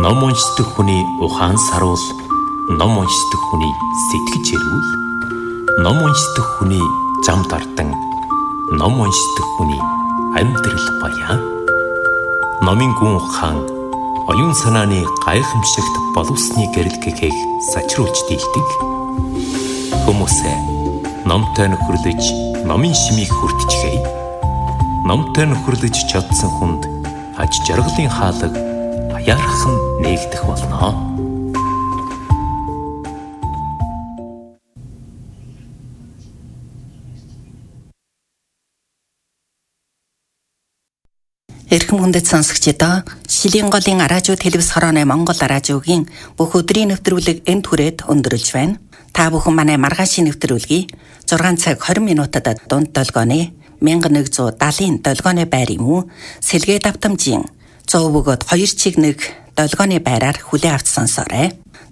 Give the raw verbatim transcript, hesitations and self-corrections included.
Ном уншдаг хүний ухаан саруул, ном уншдаг хүний сэтгэж эрүүл, ном уншдаг хүний зам дардан, ном уншдаг хүний амьдрал баян. Номын гүн ухаан оюун санааны гайхамшигт боловсны гэрэлгэгийг сачруулж дийлдэг. Хүмүүсээ номтой нөхөрлөж, номын шимийг хүртчихье. Номтой нөхөрлөж чадсан хүнд аж жаргалын хаалга аяархан нээгдэх болно. Эрхэм хүндэт сонсогчдоо Шилийн голын радио телевиз хорооны Монгол радиогийн бүх өдрийн нэвтрүүлэг энд хүрээд өндөрлж байна. Та бүхэн манай маргаашийн нэвтрүүлгийг зургаан цаг хорин минутад дунд долгооны мянга нэгдүгээр даалын долгооны байр юм уу? Сэлгээ давтамжийн зов бөгөөд хоёр чиг нэг долгооны байраар хүлээ авч сонсоорой.